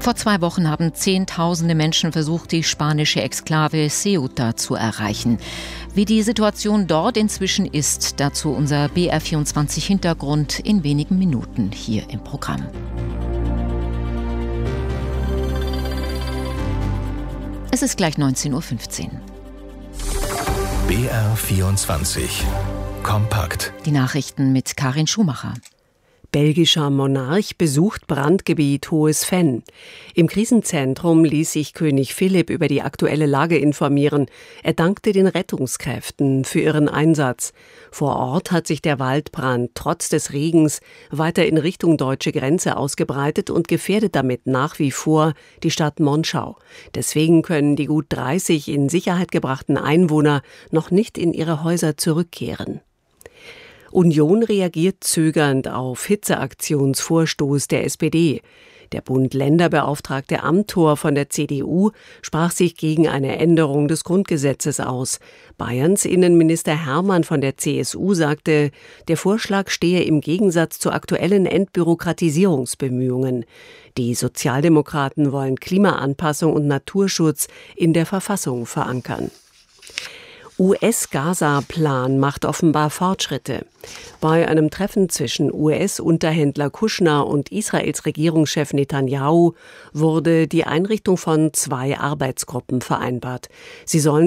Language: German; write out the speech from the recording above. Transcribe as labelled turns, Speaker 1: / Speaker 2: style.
Speaker 1: Vor 2 Wochen haben Zehntausende Menschen versucht, die spanische Exklave Ceuta zu erreichen. Wie die Situation dort inzwischen ist, dazu unser BR24-Hintergrund in wenigen Minuten hier im Programm. Es ist gleich 19:15 Uhr.
Speaker 2: BR24 Kompakt.
Speaker 1: Die Nachrichten mit Karin Schumacher.
Speaker 3: Belgischer Monarch besucht Brandgebiet Hohes Venn. Im Krisenzentrum ließ sich König Philipp über die aktuelle Lage informieren. Er dankte den Rettungskräften für ihren Einsatz. Vor Ort hat sich der Waldbrand trotz des Regens weiter in Richtung deutsche Grenze ausgebreitet und gefährdet damit nach wie vor die Stadt Monschau. Deswegen können die gut 30 in Sicherheit gebrachten Einwohner noch nicht in ihre Häuser zurückkehren. Union reagiert zögernd auf Hitzeaktionsvorstoß der SPD. Der Bund-Länder-Beauftragte Amthor von der CDU sprach sich gegen eine Änderung des Grundgesetzes aus. Bayerns Innenminister Hermann von der CSU sagte, der Vorschlag stehe im Gegensatz zu aktuellen Entbürokratisierungsbemühungen. Die Sozialdemokraten wollen Klimaanpassung und Naturschutz in der Verfassung verankern. US-Gaza-Plan macht offenbar Fortschritte. Bei einem Treffen zwischen US-Unterhändler Kushner und Israels Regierungschef Netanyahu wurde die Einrichtung von 2 Arbeitsgruppen vereinbart. Sie sollen